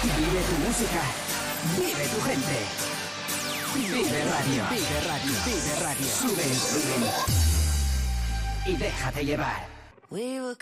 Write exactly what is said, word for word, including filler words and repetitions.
Vive tu música. Vive tu gente. Vive Radio. Vive Radio. Vive Radio. Sube el volumen. Y déjate llevar. We were